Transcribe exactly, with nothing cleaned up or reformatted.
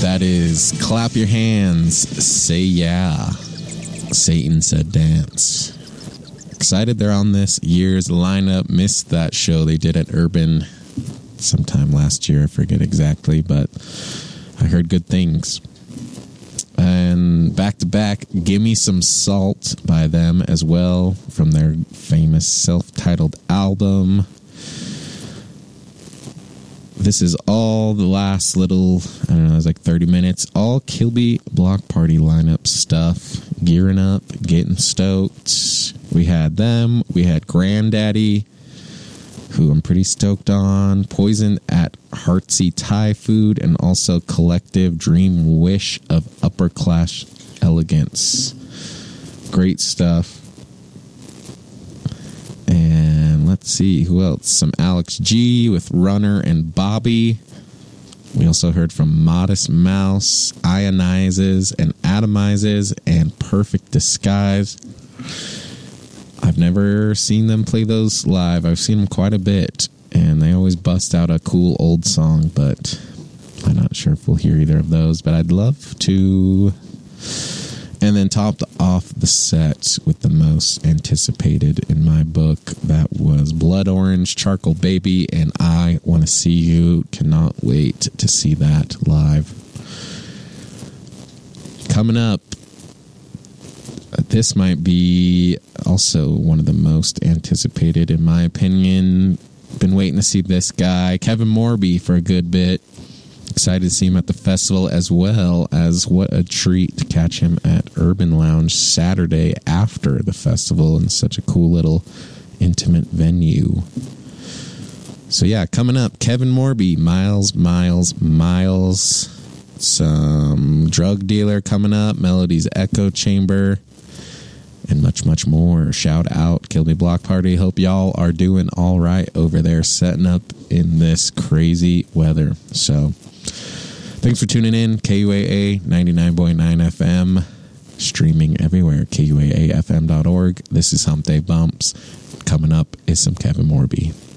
That is Clap Your Hands, Say Yeah. Satan Said Dance. Excited they're on this year's lineup. Missed that show they did at Urban sometime last year. I forget exactly, but I heard good things. And back to back, Gimme Some Salt by them as well, from their famous self-titled album. This is all the last little, I don't know, it was like thirty minutes. All Kilby Block Party lineup stuff. Gearing up, getting stoked. We had them. We had Granddaddy, who I'm pretty stoked on. Poison at Heartsy Thai Food, and also Collective Dream Wish of Upper Class Elegance. Great stuff. And let's see, who else? Some Alex G with Runner and Bobby. We also heard from Modest Mouse, Ionizes and Atomizes, and Perfect Disguise. I've never seen them play those live. I've seen them quite a bit, and they always bust out a cool old song, but I'm not sure if we'll hear either of those, but I'd love to. And then topped off the set with the most anticipated in my book. That was Blood Orange, Charcoal Baby, and I Want to See You. Cannot wait to see that live. Coming up, this might be also one of the most anticipated, in my opinion. Been waiting to see this guy, Kevin Morby, for a good bit. Excited to see him at the festival, as well as what a treat to catch him at Urban Lounge Saturday after the festival in such a cool little intimate venue. So yeah, coming up, Kevin Morby, Miles, Miles, Miles. Some Drug Dealer coming up, Melody's Echo Chamber, and much, much more. Shout out Kilby Block Party. Hope y'all are doing all right over there, setting up in this crazy weather. So thanks for tuning in. K U A A ninety-nine point nine F M, streaming everywhere, K U A A F M dot org. This is Hump Day Bumps. Coming up is some Kevin Morby.